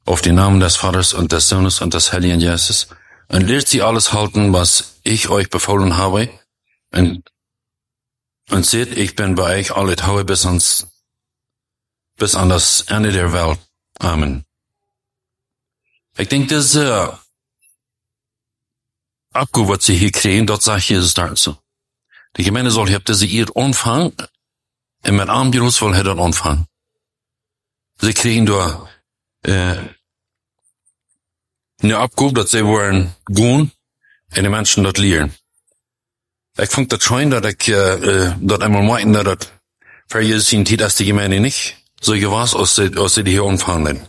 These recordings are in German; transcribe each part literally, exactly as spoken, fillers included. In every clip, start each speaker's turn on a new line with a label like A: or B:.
A: auf den Namen des Vaters und des Sohnes und des Heiligen Geistes, und lehrt sie alles halten, was ich euch befohlen habe, und, und seht, ich bin bei euch alle Tage bis ans, bis an das Ende der Welt. Amen. Ich denke, das, äh, Abgut, was sie hier kriegen, dort sagt Jesus dazu. Die Gemeinde soll, habt sie ihr Anfang, und mit Arm Jerusalem hat er Anfang. Sie kriegen da, äh, eine Abgut, dass sie wollen gehen, und die Menschen dort lehren. Ich fand das schon, dass ich, äh, dort einmal meinten, dass das für Jesus in Zeit, dass die Gemeinde nicht so gewas, als sie, als sie die hier anfangen.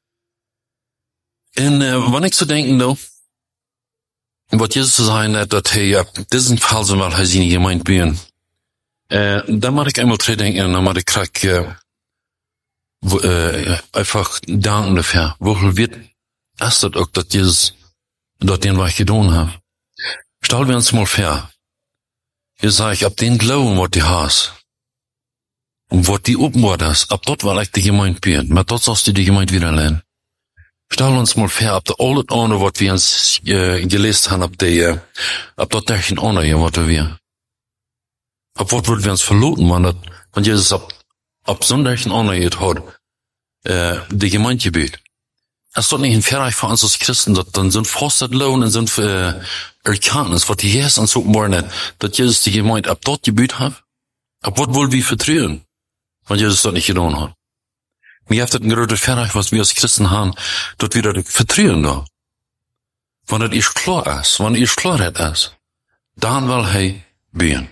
A: Und, äh, wenn ich so denken, da, was Jesus zu sagen hat, dass er, ja, diesen Fall sind, weil er sie nicht gemeint bin, äh, dann mag ich einmal dran denken, dann mag ich krieg, äh, wo, äh, einfach danken dafür. Wohl wird es das auch, dass Jesus dort den, was ich getan habe. Stellen wir uns mal vor. Hier sage ich, ab den Glauben, was die hast, und was die oben war das, ab dort war ich die Gemeinde bin, aber dort sollst du die Gemeinde wieder lernen. Stellen uns mal vor, ab der alles andere, was wir uns äh, gelesen haben, ab der, äh, ab dort der ein andere, was wir. Ab was würden wir uns verloten, wenn das, wenn Jesus ab, ab Sonntag ein andere hat, äh, die Gemeinde gebet. Es ist doch nicht ein Verreich für uns als Christen, dass dann sind Forstet Lohn und sind, äh, Erkenntnis, was die Jesus uns so morgen, dass Jesus die Gemeinde ab dort gebet hat. Ab was wollen wir vertrauen, wenn Jesus das nicht getan hat? Mir hat das ein größer Verreich, was wir als Christen haben, dort wieder vertrauen da. Wenn das ist klar ist, wenn ist Klarheit ist, dann will er beten.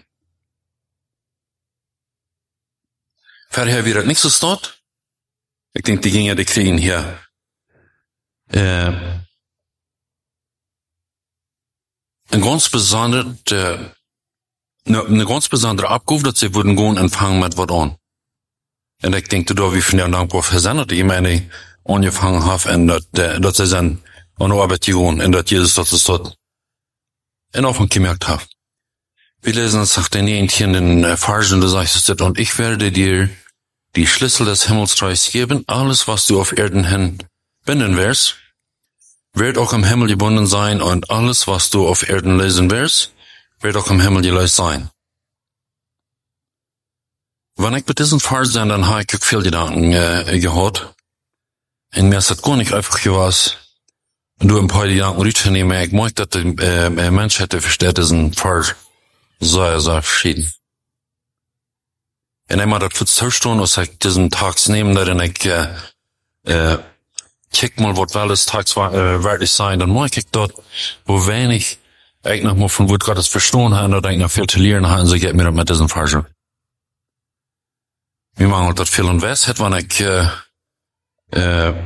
A: Vorher wird das nicht so steht. Ich denke, die Gänger, die kriegen hier, äh, ein ganz besondere, äh, eine, eine ganz besondere Abgabe, dass sie würden gehen empfangen mit was an. Und ich denke, da wie von der dankbar versendet, ich meine, angefangen haben, und dass, dass sie dann an der Arbeit gehen, und dass Jesus das dort in Anfang gemerkt hat. Wir lesen es nach den neunzehnten Versen, da sagt es, und ich werde dir die Schlüssel des Himmelsreichs geben, alles, was du auf Erden hin binden wirst, wird auch im Himmel gebunden sein, und alles, was du auf Erden lesen wirst, wird auch im Himmel gelöst sein. Wenn ich mit diesem Vers dann, dann habe ich auch viel Gedanken äh, gehört. Und mir ist das gar nicht einfach gewesen, du ein paar Gedanken rüberzunehmen. Ich möchte, dass die äh, Menschheit versteht diesen Vers sehr, sehr verschieden. Und einmal das für zwölf Stunden, was ich diesen Tags nehmen, dann ich äh, äh, kick mal, was will das Tags äh, wirklich sein, dann mache ich dort, wo wenig ich noch mal von Wort Gottes verstehen habe, oder ich noch viel zu lernen habe, so geht mir das mit diesen Versen. Mir mangelt das viel und Weisheit, wenn ich äh, äh,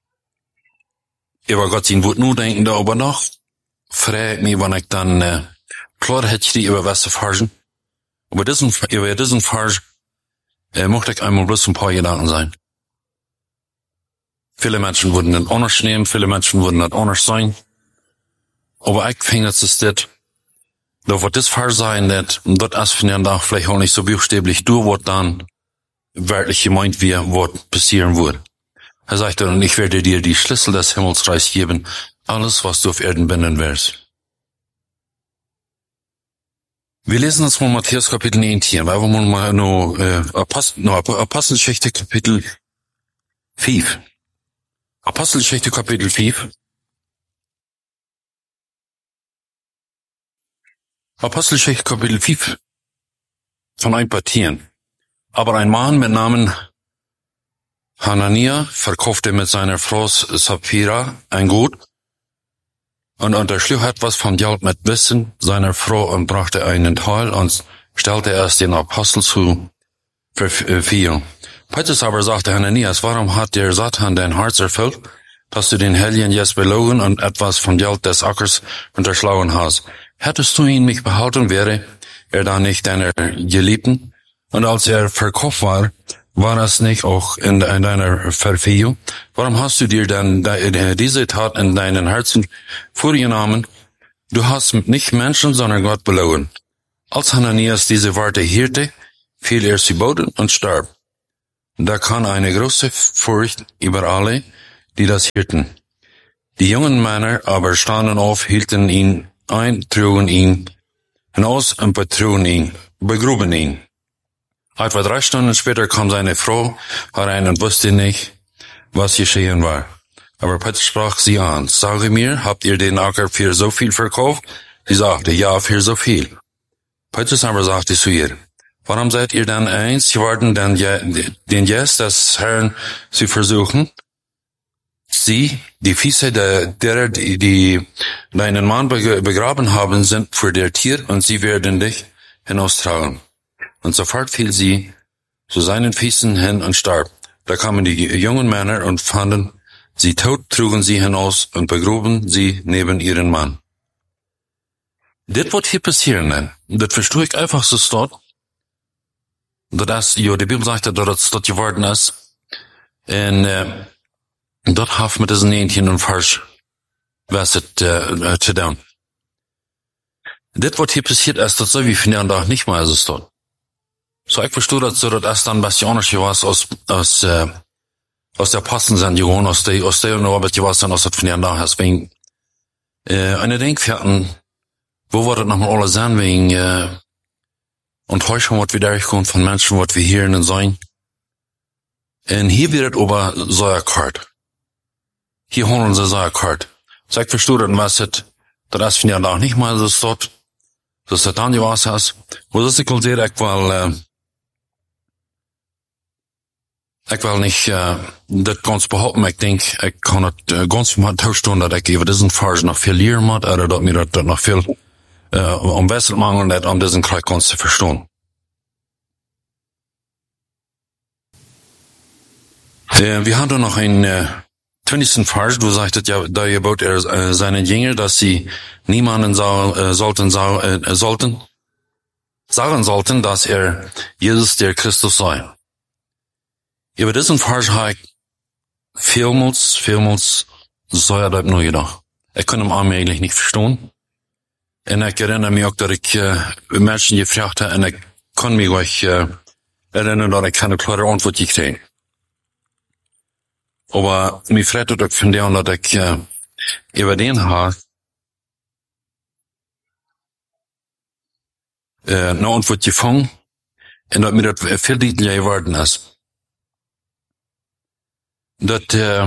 A: über Gott sein Wort nur denken, darüber noch, frage ich mich, wenn ich dann äh, klar hätte ich über was zu Versen. Über diesen, über diesen Vers äh, möchte ich einmal bloß ein paar Gedanken sein. Viele Menschen würden das anders nehmen, viele Menschen würden das anders sein. Aber ich finde, es ist das, da wird das Vers sein, dass das ist von der Tag vielleicht auch nicht so buchstäblich durch, was dann wirklich gemeint wird, was passieren wird. Er sagt dann, ich werde dir die Schlüssel des Himmelsreichs geben, alles, was du auf Erden binden wirst. Wir lesen uns mal Matthäus Kapitel neunzehn, weil wir mal noch, äh, Apostel, noch Apostelgeschichte Kapitel fünf. Apostelgeschichte Kapitel fünf. Apostelgeschichte Kapitel fünf. Von ein paar Tieren. Aber ein Mann mit Namen Hanania verkaufte mit seiner Frau Sapphira ein Gut und unterschlug etwas vom Geld mit Wissen seiner Frau und brachte einen Teil und stellte es den Apostel zu Verfügung. Petrus aber sagte Hananias, warum hat der Satan dein Herz erfüllt, dass du den Heiligen jetzt belogen und etwas vom Geld des Ackers unterschlagen hast? Hättest du ihn mich behalten, wäre er dann nicht deiner Geliebten? Und als er verkauft war, war es nicht auch in, in deiner Verfügung? Warum hast du dir dann diese Tat in deinen Herzen vorgenommen? Du hast nicht Menschen, sondern Gott belogen. Als Hananias diese Worte hörte, fiel er zu Boden und starb. Da kam eine große Furcht über alle, die das hielten. Die jungen Männer aber standen auf, hielten ihn ein, trugen ihn hinaus und betrugen ihn, begruben ihn. Etwa drei Stunden später kam seine Frau herein und wusste nicht, was geschehen war. Aber Petrus sprach sie an, sage mir, habt ihr den Acker für so viel verkauft? Sie sagte, ja, für so viel. Petrus aber sagte zu ihr, warum seid ihr dann eins geworden, den, den jetzt des Herrn zu versuchen? Sie, die Füße derer, die, die deinen Mann begraben haben, sind für der Tier und sie werden dich hinaustragen. Und sofort fiel sie zu seinen Füßen hin und starb. Da kamen die jungen Männer und fanden sie tot, trugen sie hinaus und begruben sie neben ihren Mann. Das wird hier passieren, ne? Das verstehe ich einfach so dort. Das, ja, die Bibel sagt, dass das dort geworden ist. Und, äh, dort hat mit diesen Hähnchen und Farsch, was es, äh, zu tun. Das, was hier passiert ist, das so wie von der Tag nicht mehr ist es dort. So, ich verstehe das so, dass es dann ein bisschen anders was aus, aus, äh, aus der Posten sind, die aus der, aus der Arbeit, was dann aus der von der Tag ist, wegen, äh, eine Denkfährten, wo war das nochmal alle sein, wegen, äh, und heute schon, was wir durchkommen von Menschen, was wir hier in den sein. Und hier wird es aber so erklärt. Hier holen sie so erklärt. So, ich verstehe das, was es, das ist von der Tag nicht mal so dort, dass das dann die was ist. Wo das ich will sehen, ich will, äh, ich will nicht, äh, das ganz behaupten, ich denke, ich kann das äh, ganz mal tauschen, dass ich über diesen Fall noch viel lernen muss, oder dass mir das noch viel, äh, um besser machen, nicht um diesen Krieg ganz zu verstehen. Äh, wir haben da noch einen, äh, zwanzigsten Vers, du sagtest ja, da gebot er äh, seinen Jünger, dass sie niemanden sa äh, sollten, sa äh, sollten, sagen sollten, dass er Jesus der Christus sei. Über diesen Vers habe ich vielmals, vielmals so ja das nur gedacht. Ich kann ihn allmählich nicht verstehen. Und ich erinnere mich auch, dass ich äh, Menschen gefragt habe, und ich kann mich euch äh, erinnern, dass ich keine klare Antwort gekriegt habe. Aber mir freut es auch von dem, dass ich äh, über den habe äh, eine Antwort gefunden und dass mir das viel deutlicher geworden ist. Dass äh,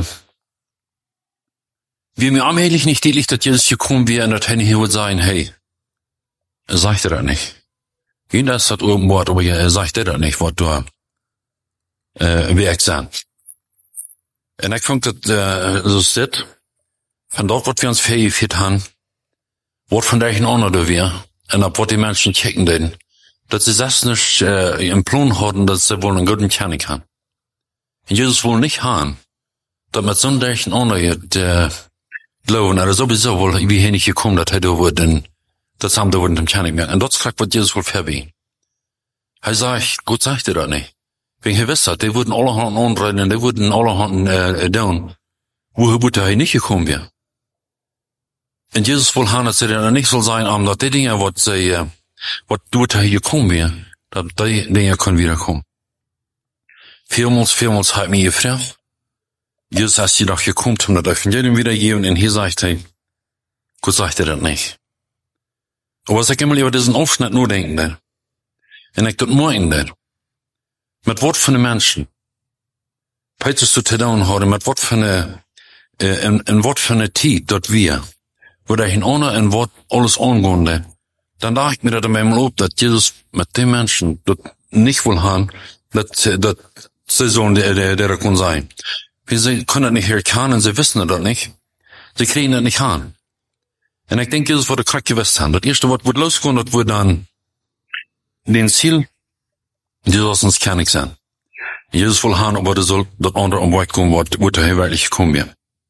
A: wir mir allmählich nicht deutlich, dass Jesus gekommen wäre und dass er hier würde sagen, hey, er sagt das nicht. Jeder ist das irgendwo, aber er sagt das nicht, was du äh, wie ich sagen. Und ich fand das äh, so steht, von dort, was wir uns fähig haben, was von der ich auch noch da wäre, und ab was die Menschen checken denn, dass sie das nicht äh, im Plan hatten, dass sie wohl einen guten Kern haben. Und Jesus will nicht haben, dass mit so einem auch noch äh, glauben, oder sowieso wohl, wie hier nicht gekommen, dass er da wurde, das haben da wohl den Kern mehr. Und dort fragt, was Jesus wohl verwehen. Er sagt, Gott sagt er das nicht. Wegen er wisst, die würden alle Handen anrennen, die würden alle Handen äh, down. Woher würde er nicht gekommen wäre? Und Jesus will haben, dass er dann nicht soll sein, um, dass die Dinge, was sie, äh, was du da hier gekommen wäre, dass die Dinge können wiederkommen. Vielmals, vielmals hat mir gefragt, Jesus ist jedoch gekommen, um das Evangelium wiedergeben, und hier sagt er, Gott sagt er das nicht. Aber was ich immer über diesen Aufschnitt nur denken, ne? Und ich das meinen, ne? Mit was für eine Menschen, Petrus zu tun haben, mit was für eine, äh, in, in was für eine Zeit, dort wir, wo der hin ohne in was alles angehende, dann dachte ich mir das einmal ob, dass Jesus mit den Menschen dort nicht wohl haben, dass, dass sie so der, der, der kann sein. Wir sie können das nicht erkennen, sie wissen das nicht. Sie kriegen das nicht an. Und ich denke, Jesus wird das gewusst haben. Das erste, was wird losgehen, das wird dann den Ziel, Jesus uns kann nicht sein. Jesus will haben, aber das soll das andere um weit kommen, was wird er wirklich kommen wird.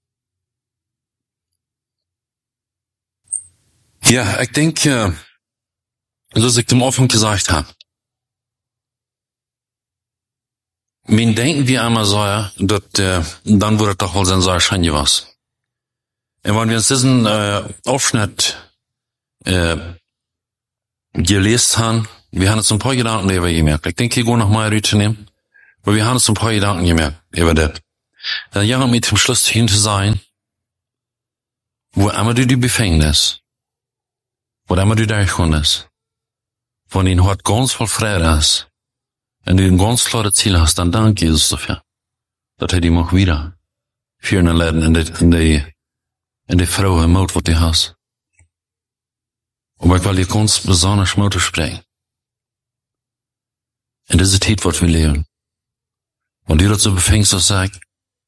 A: Ja, ich denke, dass ich dem Anfang gesagt habe, mein Denken wie einmal so, dass äh, dann würde doch wohl sein, so wahrscheinlich was. Und wenn wir uns diesen äh, Aufschnitt äh, gelesen haben, wir haben uns ein paar Gedanken darüber gemerkt. Ich denke, ich gehe noch mal rüber nehmen, aber wir haben uns ein paar Gedanken gemerkt über das. Dann ja, mit dem Schluss hin zu sein, wo immer du die Befängnis, wo immer du durchkommst, wo ihn hat ganz voll Freude ist, und du ein ganz klares Ziel hast, dann danke Jesus dafür, dass er die mag wieder führen und leiden in die, in die, in die Frau im Mut, was du hast. Aber ich will dir ganz besonders Mut sprechen. In dieser Zeit, was wir leben. Und du das so befängst, dass sagt,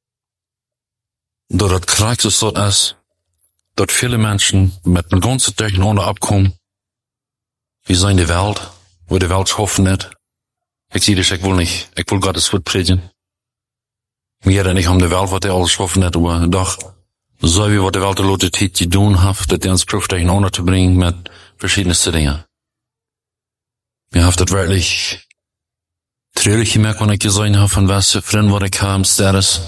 A: dass das Krankes dort ist, dass viele Menschen mit einem ganzen Durcheinander abkommen, wie so in der Welt, wo die Welt schaffen nicht. Ich sehe das, ich will nicht, ich will Gottes Wort predigen. Wir reden nicht um die Welt, was die alles schaffen nicht, aber doch, so wie was die Welt die Leute Zeit die tun hat, dass die uns probiert, durcheinander zu bringen mit verschiedensten Dingen. Wir haben das wirklich traurig gemerkt, wenn ich gesehen habe, von was für Freunde, wo ich habe, im Status.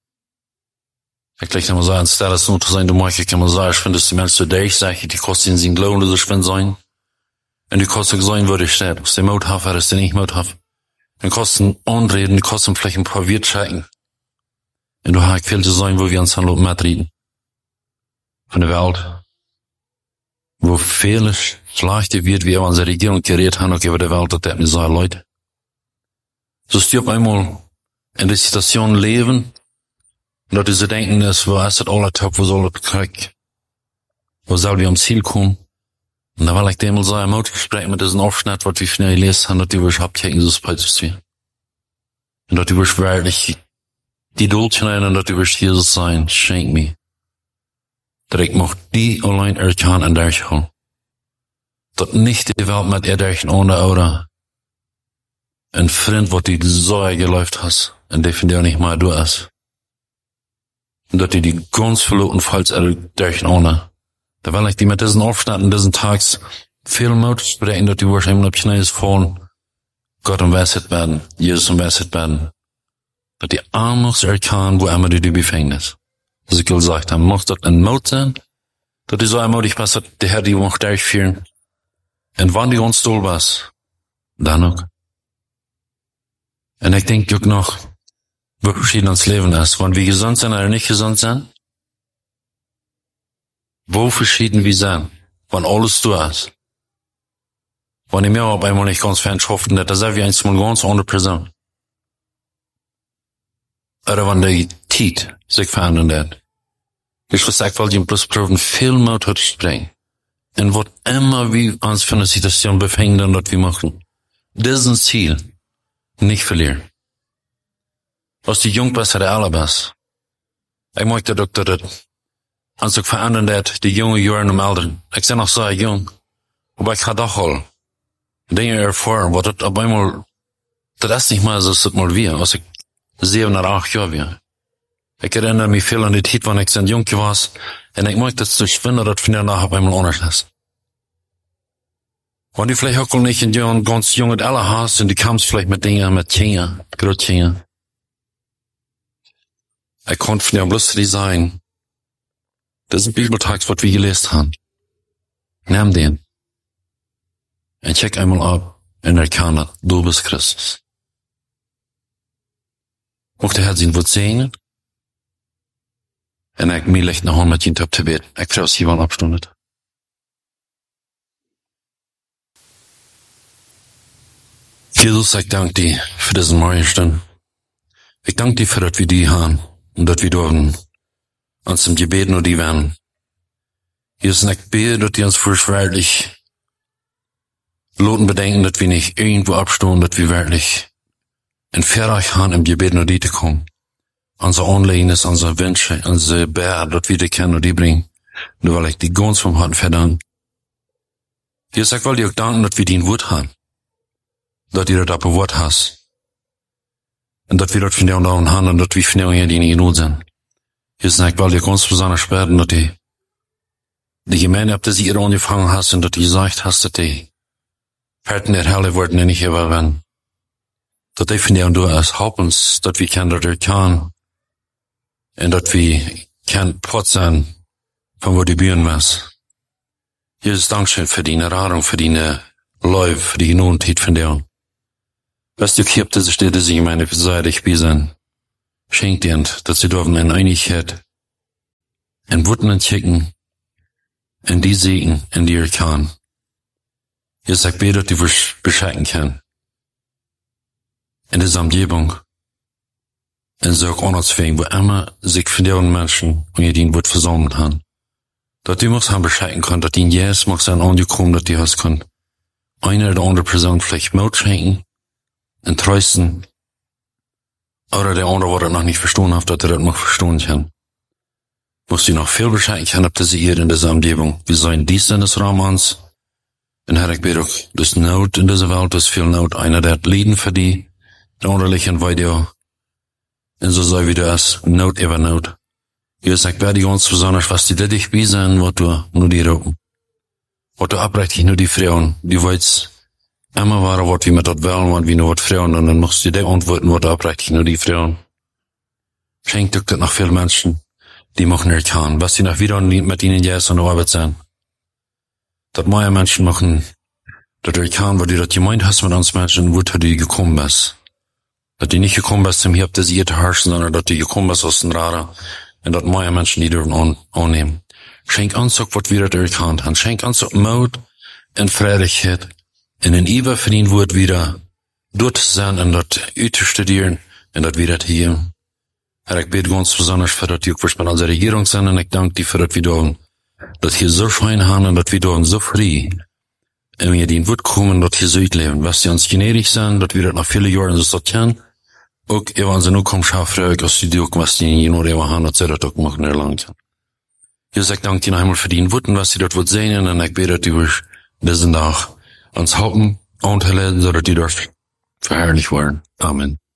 A: Ich gleich mal sagen, Status nur zu sein, du magst, ich kann mal sagen, ich finde, dass die Menschen zu dich, sag ich, die kosten sie in Glauben, dass ich bin sein. Und die kosten sein, wo ich stehe, was die Mut haben, was die nicht Mut haben. Die kosten anreden, die kosten vielleicht ein paar Wirtschaften. Und du hast viel zu sein, wo wir uns dann mitreden. Von der Welt. Wo viele schlechte wird, wie unsere Regierung geredet haben, auch über die Welt, dass das nicht so Leute. So ist die auf einmal in der Situation leben, und dass diese denken, dass, wo ist das alle top, wo soll das kriegen? Wo soll wir am Ziel kommen? Und da will ich dem mal so ein Mut sprechen mit diesem Aufschnitt, was wir schnell gelesen haben, dass die wir abchecken, so spät ist wie. Und dass die wir wirklich die Duld hinein und dass die wir Jesus sein, schenk mir. Dass ich mag die allein erkennen und durchholen. Dass nicht die Welt mit ihr durch ohne oder ein Freund, was die so geläuft hast, und die von dir nicht mal du hast. Und dass die die ganz verloren falls er durch ohne. Da will ich die mit diesen Aufständen, diesen Tags viel Mut sprechen, dass die wahrscheinlich auf Schnee fallen, Gott umwässert werden, Jesus umwässert werden. Dass die Armut erkennen, wo immer die die Befängnis. Als ich gesagt habe, muss das ein Mut sein, dass die so ermutigt was, dass der Herr die auch durchführen. Und wann die uns toll was, dann auch. Und ich denke auch noch, wo verschieden uns Leben ist, wann wir gesund sind oder nicht gesund sind. Wo verschieden wir sind, wann alles du hast. Wann ich mir auf einmal nicht ganz fern schaffen, das ist wie ein mal ganz andere Person. Oder wenn die Zeit sich verändern wird. Ich will sagen, weil die bloß probieren, viel Mut zu sprechen. Und was immer wir uns von der Situation befinden und was wir machen. Diesen Ziel nicht verlieren. Was die Jungbesser der Allerbest. Ich möchte doch, dass das als ich verändern wird, die junge Jahre im Alter. Ich bin noch so jung. Aber ich habe doch all Dinge erfahren, was das auf einmal, das ist nicht mal so, das mal wir, als ich sieben oder acht Jahre war. Ich erinnere mich viel an die Zeit, wenn ich so jung war, und ich möchte, dass das Schwinde, das von danach auf einmal anders ist. Wenn du vielleicht auch nicht in ein ganz junges Alter hast, und du kommst vielleicht mit Dingen, mit Kinder, Großkinder. Ich konnte von dir bloß die sein. Das ist ein Bibeltext, was wir gelesen haben. Nimm den. Und check einmal ab und erkenne, du bist Christus. Auch der Herr sein wird sehen. Und ich mir leicht nach Hause mit ihm zu beten. Ich freue mich, wann abstundet. Jesus, ich danke dir für diesen Morgenstund. Ich danke dir für das, wie die haben. Und dass wir dürfen uns im Gebet nur die werden. Jesus, ich bete, dass die uns wirklich Loten bedenken, dass wir nicht irgendwo abstehen, dass wir wirklich in Verreich haben, im Gebet nur die zu kommen. Unser Anliegen ist, unsere Wünsche, unsere Bär, dass wir die kennen und die bringen. Nur weil ich die ganz vom Herzen verdanke. Jesus, ich will dir auch danken, dass wir den Wort haben. Dass du das auf Wort hast. Und dass wir dort von dir und da haben und dass wir von dir die nicht genug sind. Jesus, ich will dir ganz besonders sprechen, dass die, die Gemeinde, ab der sie ihr angefangen hast und dass du gesagt hast, dass die Herzen der Hölle wurden nicht überwinden. Dass die von dir und du hast, help uns, dass wir können, dass wir können. Und dass wir können Pott sein, von wo die Bühnen was. Jesus, Dankeschön für deine Radung, für deine Läufe, für die Genugentheit von dir. Was du hier auf dieser Stelle, die Gemeinde, sei dich wie sein. Schenk dir, dass sie dürfen in Einigkeit, in Wutten und Chicken, in die Segen, in die ihr kann. Ihr sagt beter, die wir bescheiden kann. In dieser Umgebung, in so Ortswegen, wo immer sich von den Menschen und ihr den Wort versammelt haben. Dass die muss haben bescheiden können, dass die in Jesus muss sein angekommen, dass die hast können. Eine oder andere Person vielleicht Mut schenken, entrösten, oder der andere, der das noch nicht verstanden hat, dass er das noch verstehen kann. Muss die noch viel bescheiden können, ob das ihr in dieser Umgebung. Wir sollen dies in des Rahmens. Und Herr, ich bete auch, das Not in dieser Welt, das viel Not. Einer, der hat Lieden für die, der andere liegt in Video. Und so sei wie du es, Not über Not. Ihr sagt, werde uns besonders, was die dich bei sein, was du nur die ropen. Was du abrechtig nur die Frauen, die weißt, immer war was wie mit dort wollen, und wie nur was Frauen, und dann musst du dir antworten, was du abrechtig nur die Frauen. Schenkt doch das noch viele Menschen, die machen erkennen, was sie noch wieder mit ihnen jetzt an der Arbeit sind. Dat mehr Menschen machen, dat erkennen, was du das gemeint hast mit uns Menschen, wo du gekommen bist. Dat du nicht gekommen bist, um hier auf das Erde herrschen, sondern dat du gekommen bist aus dem Rada. Und dat mehr Menschen, die dürfen an, annehmen. Schenk uns auch, was wir das erkannt haben. Schenk uns auch Mut und Freudigkeit, in den Iber verdient wird wieder, dort zu sein und das zu studieren, und das wieder hier. Herr, ich bete ganz besonders für das, die auch bei unserer Regierung sind, und ich danke dir für das, wie du dass hier so fein haben, und dass wir da so frei, und wir den Wut kommen, dass hier so leben, was die uns gnädig sind, dass wir das noch viele Jahre so so kennen, auch, ich war so nur komm, schau, frage, dass die auch, was die in Jahre haben, dass sie das auch machen, erlangt. Ich sag danke dir einmal für den Wut, was sie dort wird sehen, und ich bete, dass die diesen Tag uns halten, und helle, so dass die dort verherrlicht werden. Amen.